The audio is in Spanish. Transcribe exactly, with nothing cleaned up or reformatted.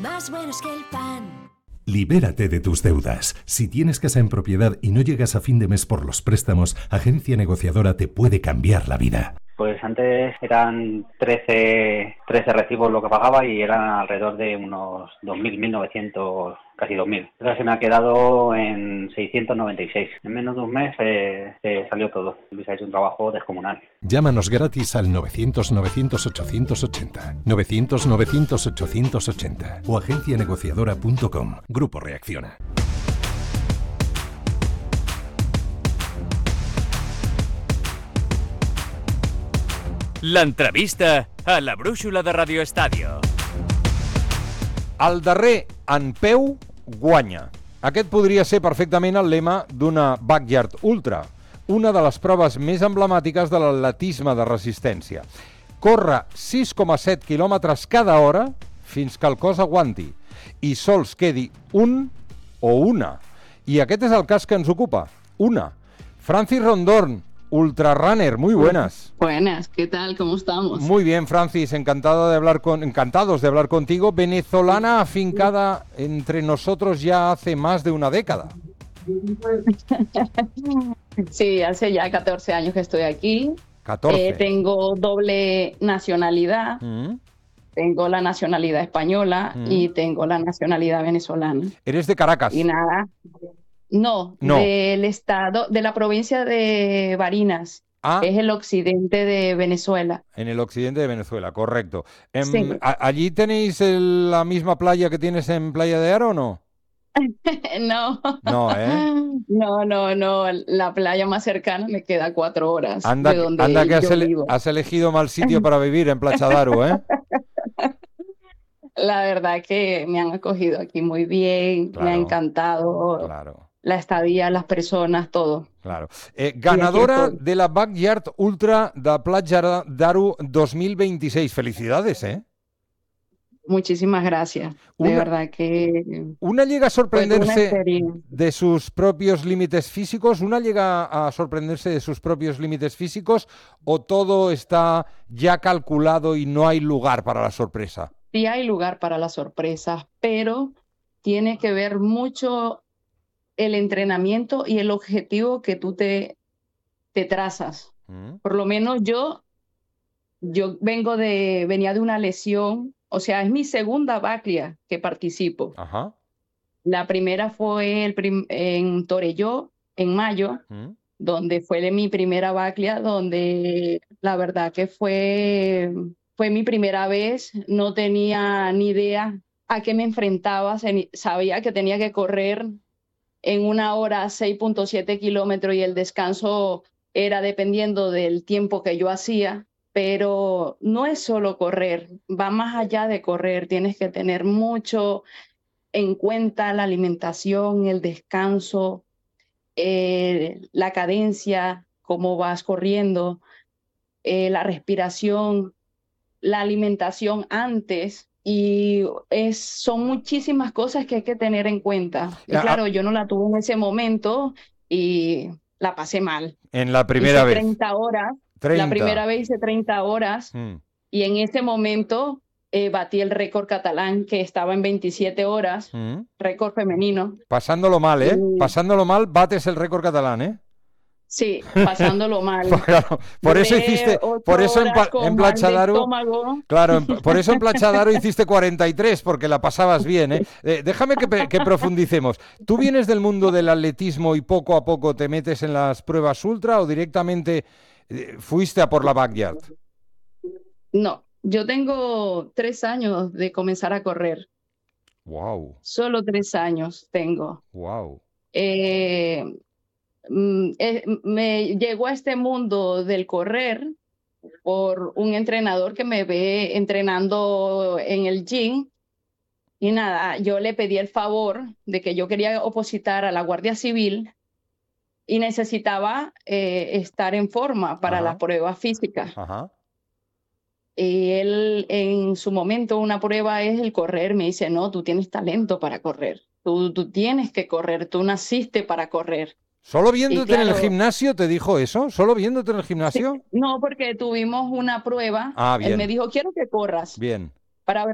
más buenos que el pan. Libérate de tus deudas. Si tienes casa en propiedad y no llegas a fin de mes por los préstamos, Agencia Negociadora te puede cambiar la vida. Pues antes eran trece, trece recibos lo que pagaba y eran alrededor de unos dos mil, mil novecientos, casi dos mil. Ahora se me ha quedado en seiscientos noventa y seis. En menos de un mes eh, eh, salió todo. Luis ha hecho un trabajo descomunal. Llámanos gratis al novecientos, novecientos, ochocientos ochenta, novecientos, novecientos, ochocientos ochenta o agencia negociadora punto com. Grupo Reacciona. L'entrevista a la brúixola de Radio Estadio. El darrer en peu guanya. Aquest podria ser perfectament el lema d'una Backyard Ultra, una de les proves més emblemàtiques de l'atletisme de resistència. Corre sis coma set quilòmetres cada hora fins que el cos aguanti i sols quedi un o una. I aquest és el cas que ens ocupa, una. Francis Rondorn, ultrarunner, muy buenas. Buenas, ¿qué tal? ¿Cómo estamos? Muy bien, Francis, encantado de hablar con, encantados de hablar contigo. Venezolana afincada entre nosotros ya hace más de una década. Sí, hace ya catorce años que estoy aquí. catorce. Eh, tengo doble nacionalidad. Mm. Tengo la nacionalidad española Mm. y tengo la nacionalidad venezolana. Eres de Caracas. Y nada... No, No, del estado, de la provincia de Barinas, ah, es el occidente de Venezuela. en el occidente de Venezuela, correcto. Em, Sí. a- ¿Allí tenéis el- la misma playa que tienes en Playa de Aro o no? No, No, ¿eh? no, no, no, la playa más cercana me queda a cuatro horas Anda, de donde anda que has, yo ele- vivo. has elegido mal sitio para vivir en Playa de Aro, ¿eh? La verdad que me han acogido aquí muy bien, me ha Claro. encantado Claro. la estadía, las personas, todo. Claro. Eh, ganadora estoy. de la Backyard Ultra de Platja d'Aro dos mil veintiséis. Felicidades, ¿eh? Muchísimas gracias. Una- De verdad que Una llega a fue una sorprenderse experiencia. de sus propios límites físicos, una llega a sorprenderse de sus propios límites físicos o todo está ya calculado y no hay lugar para la sorpresa. Sí hay lugar para las sorpresas, pero tiene que ver mucho el entrenamiento y el objetivo que tú te, te trazas. ¿Mm? Por lo menos yo, yo vengo de, venía de una lesión, o sea, es mi segunda Baclia que participo. Ajá. La primera fue el prim- en Torelló, en mayo, ¿Mm? donde fue de mi primera Baclia, donde la verdad que fue, fue mi primera vez, no tenía ni idea a qué me enfrentaba, se- sabía que tenía que correr en una hora seis punto siete kilómetros y el descanso era dependiendo del tiempo que yo hacía, pero no es solo correr, va más allá de correr, tienes que tener mucho en cuenta la alimentación, el descanso, eh, la cadencia, cómo vas corriendo, eh, la respiración, la alimentación antes, y es, son muchísimas cosas que hay que tener en cuenta. Y Ya, claro, yo no la tuve en ese momento y la pasé mal. En la primera Hice vez. treinta horas, treinta. la primera vez hice treinta horas Mm. y en ese momento eh, batí el récord catalán que estaba en veintisiete horas, Mm. récord femenino. Pasándolo mal, ¿eh? Mm. Pasándolo mal, bates el récord catalán, ¿eh? Sí, pasándolo mal. Claro, por eso Duré hiciste, ocho por eso en, horas Pa- con en mal Platja de d'Aro, estómago. claro, en- por eso en Platja d'Aro hiciste cuarenta y tres, porque la pasabas bien, ¿eh? Eh, déjame que, pe- que profundicemos. ¿Tú vienes del mundo del atletismo y poco a poco te metes en las pruebas ultra o directamente eh, fuiste a por la Backyard? No, yo tengo tres años de comenzar a correr. Wow, Solo tres años tengo. wow. Eh, mm, eh, me llegó a este mundo del correr por un entrenador que me ve entrenando en el gym. Y nada, yo le pedí el favor de que yo quería opositar a la Guardia Civil y necesitaba eh, estar en forma para Ajá. la prueba física. Ajá. Y él, en su momento, una prueba es el correr. Me dice, no, tú tienes talento para correr. Tú, tú tienes que correr, tú naciste para correr. ¿Solo viéndote Y en el claro- gimnasio te dijo eso? ¿Solo viéndote en el gimnasio? No, porque tuvimos una prueba. Ah, bien. Él me dijo, quiero que corras Bien. para ver